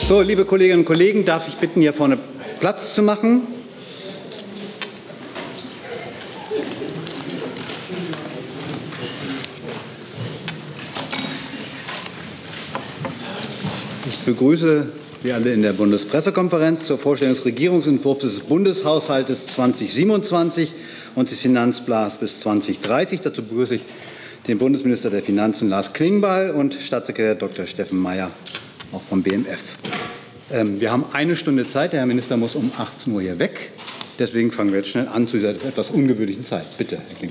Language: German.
So, liebe Kolleginnen und Kollegen, darf ich bitten, hier vorne Platz zu machen? Ich begrüße Sie alle in der Bundespressekonferenz zur Vorstellung des Regierungsentwurfs des Bundeshaushaltes 2027 und des Finanzplans bis 2030. Dazu begrüße ich den Bundesminister der Finanzen Lars Klingbeil und Staatssekretär Dr. Steffen Mayer, auch vom BMF. Wir haben eine Stunde Zeit. Der Herr Minister muss um 18 Uhr hier weg. Deswegen fangen wir jetzt schnell an zu dieser etwas ungewöhnlichen Zeit. Bitte, Herr Klingbeil.